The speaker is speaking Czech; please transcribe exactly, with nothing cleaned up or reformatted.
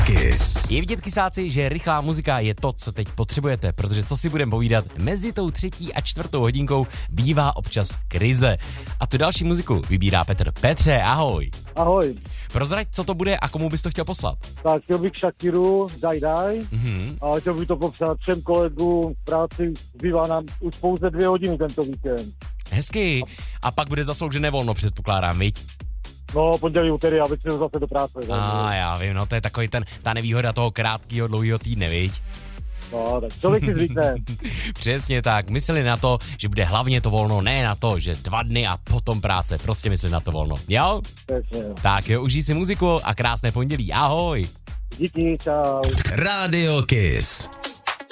Kiss. Je vidět, kysáci, že rychlá muzika je to, co teď potřebujete, protože co si budeme povídat, mezi tou třetí a čtvrtou hodinkou bývá občas krize. A tu další muziku vybírá Petr. Petře, ahoj. Ahoj. Prozrať, co to bude a komu bys to chtěl poslat? Tak chtěl bych Shakiru, Daj Daj, Mhm. a chtěl bych to popsat všem kolegům v práci, zbývá nám už pouze dvě hodiny tento víkend. Hezky. A pak bude zasloužené volno, předpokládám, viď? No, pondělí, úterý a večer zase do práce. A ah, já vím, no to je takový ten, ta nevýhoda toho krátkého, dlouhého týdne, viď? No, tak člověk si zvykne. Přesně tak, mysleli na to, že bude hlavně to volno, ne na to, že dva dny a potom práce, prostě mysleli na to volno, jo? Přesně. Tak jo, užij si muziku a krásné pondělí, ahoj! Díky, čau. Radio Kiss.